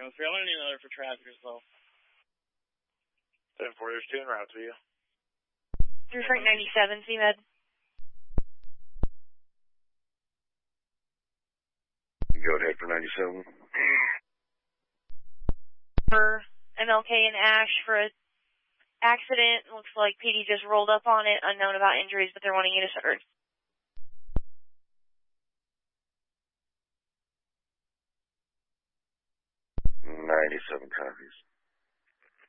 I'm gonna need another for traffic as well. 10-4, there's 2 en route to you. Through Frank 97, CMed. Go ahead for 97. For MLK and Ash for an accident. Looks like PD just rolled up on it, unknown about injuries, but they're wanting you to search. 97 copies.